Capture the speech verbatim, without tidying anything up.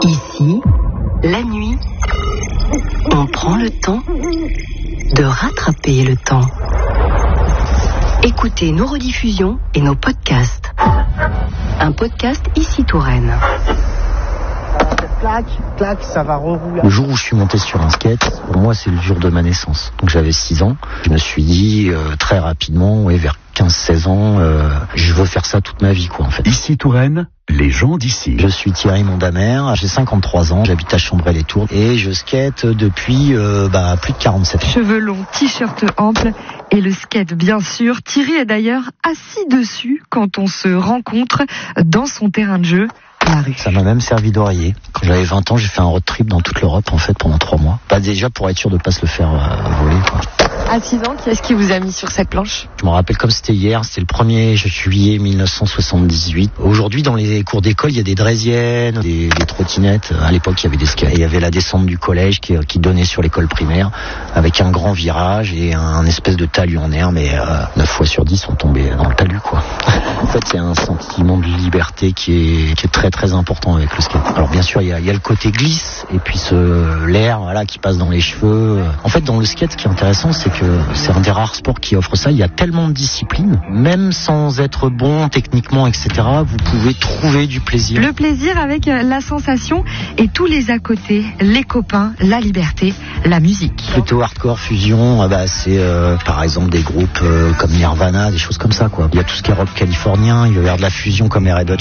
Ici, la nuit, on prend le temps de rattraper le temps. Écoutez nos rediffusions et nos podcasts. Un podcast Ici Touraine. Clac, clac, ça va rerouler. Le jour où je suis monté sur un skate, pour moi, c'est le jour de ma naissance. Donc j'avais six ans. Je me suis dit euh, très rapidement, ouais, vers quinze seize ans, euh, je veux faire ça toute ma vie, quoi, en fait. Ici Touraine, les gens d'ici. Je suis Thierry Mondamer, j'ai cinquante-trois ans, j'habite à Chambray-les-Tours et je skate depuis euh, bah, plus de quarante-sept ans. Cheveux longs, t-shirt ample et le skate, bien sûr. Thierry est d'ailleurs assis dessus quand on se rencontre dans son terrain de jeu. Ça m'a même servi d'oreiller. Quand j'avais vingt ans, j'ai fait un road trip dans toute l'Europe, en fait, pendant trois mois. Pas déjà pour être sûr de pas se le faire euh, voler, quoi. À six ans, qui est-ce qui vous a mis sur cette planche ? Je me rappelle comme c'était hier, c'était le premier juillet mille neuf cent soixante-dix-huit. Aujourd'hui, dans les cours d'école, il y a des draisiennes, des, des trottinettes. À l'époque, il y avait des skates. Il y avait la descente du collège qui, qui donnait sur l'école primaire, avec un grand virage et un, un espèce de talus en air, mais euh, neuf fois sur dix, on tombait dans le talus, quoi. En fait, c'est un sentiment de liberté qui est, qui est très très important avec le skate. Alors bien sûr, il y a, il y a le côté glisse et puis ce, l'air, voilà, qui passe dans les cheveux. En fait, dans le skate, ce qui est intéressant, c'est que c'est un des rares sports qui offre ça. Il y a tellement de disciplines, même sans être bon techniquement, et cetera. Vous pouvez trouver du plaisir. Le plaisir avec la sensation et tous les à côté, les copains, la liberté, la musique. Plutôt hardcore, fusion, bah, c'est euh, par exemple des groupes euh, comme Nirvana, des choses comme ça, quoi. Il y a tout ce qui est rock californien, il va y avoir de la fusion comme les Red Hot